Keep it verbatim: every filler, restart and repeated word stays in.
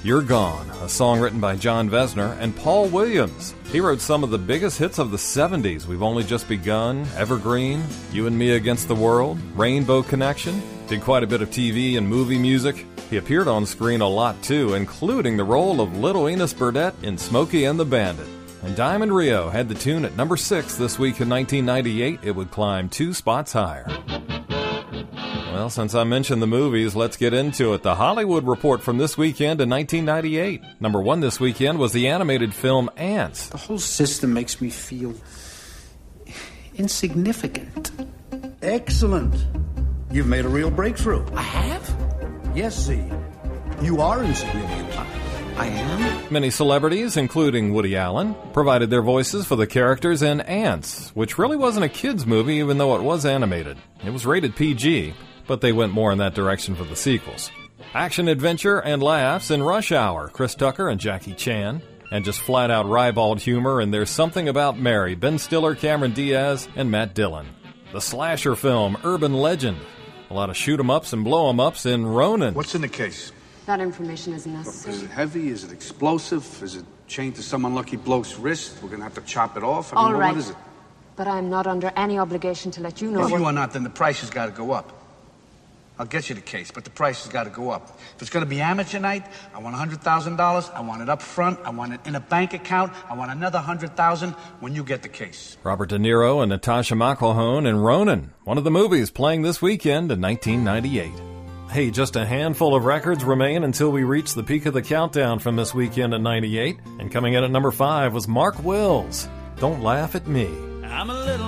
You're Gone, a song written by John Vesner and Paul Williams. He wrote some of the biggest hits of the seventies, We've Only Just Begun, Evergreen, You and Me Against the World, Rainbow Connection. Did quite a bit of T V and movie music. He appeared on screen a lot too, including the role of Little Enos Burdett in Smokey and the Bandit. And Diamond Rio had the tune at number six this week in nineteen ninety-eight. It would climb two spots higher. Well, since I mentioned the movies, let's get into it. The Hollywood Report from this weekend in nineteen ninety-eight. Number one this weekend was the animated film Ants. The whole system makes me feel insignificant. Excellent. You've made a real breakthrough. I have? Yes, Z. You are insignificant. I am? Many celebrities, including Woody Allen, provided their voices for the characters in Ants, which really wasn't a kids' movie even though it was animated. It was rated P G, but they went more in that direction for the sequels. Action, adventure, and laughs in Rush Hour, Chris Tucker and Jackie Chan. And just flat-out ribald humor in There's Something About Mary, Ben Stiller, Cameron Diaz, and Matt Dillon. The slasher film Urban Legend. A lot of shoot-em-ups and blow-em-ups in Ronin. What's in the case? That information isn't necessary. Is it heavy? Is it explosive? Is it chained to some unlucky bloke's wrist? We're going to have to chop it off? I mean, All what- right. What is it? But I'm not under any obligation to let you know If what... you are not, then the price has got to go up. I'll get you the case, but the price has got to go up. If it's going to be amateur night, I want one hundred thousand dollars. I want it up front. I want it in a bank account. I want another one hundred thousand dollars when you get the case. Robert De Niro and Natasha McElhone in Ronin, one of the movies playing this weekend in nineteen ninety-eight. Hey, just a handful of records remain until we reach the peak of the countdown from this weekend in ninety-eight. And coming in at number five was Mark Wills, Don't Laugh at Me. I'm a little